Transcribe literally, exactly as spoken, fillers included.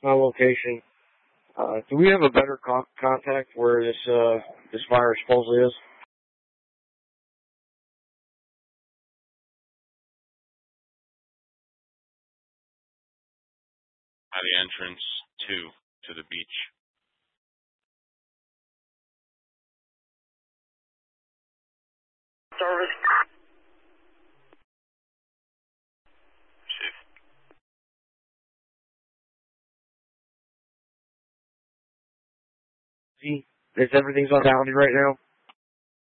my location. Uh, do we have a better co- contact where this uh, this fire supposedly is? By the entrance to to the beach. Service. Shift. See, this everything's unbounded right now.